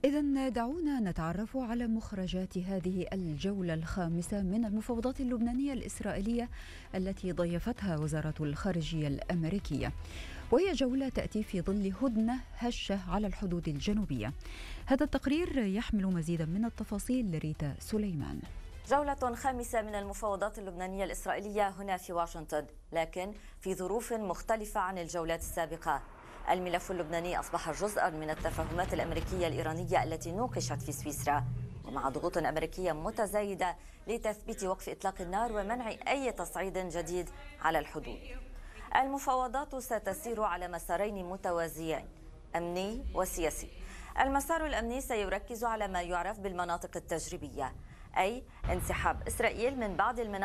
إذن دعونا نتعرف على مخرجات هذه الجولة الخامسة من المفاوضات اللبنانية الإسرائيلية التي ضيفتها وزارة الخارجية الأمريكية، وهي جولة تأتي في ظل هدنة هشة على الحدود الجنوبية. هذا التقرير يحمل مزيدا من التفاصيل لريتا سليمان. جولة خامسة من المفاوضات اللبنانية الإسرائيلية هنا في واشنطن، لكن في ظروف مختلفة عن الجولات السابقة. الملف اللبناني أصبح جزءا من التفاهمات الأمريكية الإيرانية التي نوقشت في سويسرا، ومع ضغوط أمريكية متزايدة لتثبيت وقف إطلاق النار ومنع أي تصعيد جديد على الحدود. المفاوضات ستسير على مسارين متوازيين، أمني وسياسي. المسار الأمني سيركز على ما يعرف بالمناطق التجريبية، أي انسحاب إسرائيل من بعض المناطق